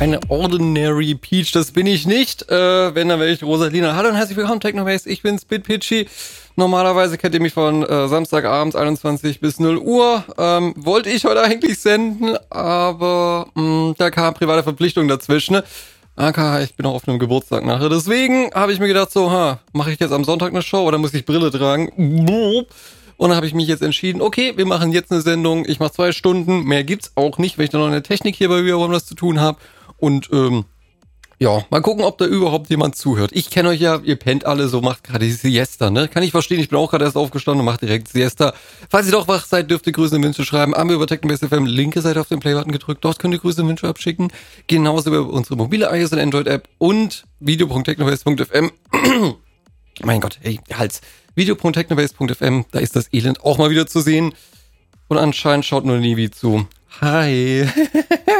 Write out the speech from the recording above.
Eine Ordinary Peach, das bin ich nicht. Wenn, dann wäre ich Rosalina. Hallo und herzlich willkommen, Technobase. Ich bin Spitpitchy. Normalerweise kennt ihr mich von Samstagabends 21 bis 0 Uhr. Wollte ich heute eigentlich senden, aber da kam private Verpflichtung dazwischen. Ne? Okay, ich bin auch auf einem Geburtstag nachher. Deswegen habe ich mir gedacht, so, mache ich jetzt am Sonntag eine Show oder muss ich Brille tragen? Und dann habe ich mich jetzt entschieden, okay, wir machen jetzt eine Sendung. Ich mache 2 Stunden. Mehr gibt's auch nicht, weil ich dann noch eine Technik hier bei Viva was zu tun habe. Und ja, mal gucken, ob da überhaupt jemand zuhört. Ich kenne euch ja, ihr pennt alle so, macht gerade die Siesta, ne? Kann ich verstehen, ich bin auch gerade erst aufgestanden und mache direkt Siesta. Falls ihr doch wach seid, dürft ihr Grüße und Wünsche schreiben. Am über Technobase FM, linke Seite auf den Playbutton gedrückt. Dort könnt ihr Grüße und Wünsche abschicken. Genauso über unsere mobile iOS und Android-App und video.technobase.fm. Mein Gott, ey, Hals. Video.technobase.fm, da ist das Elend auch mal wieder zu sehen. Und anscheinend schaut nur Nivi zu. Hi.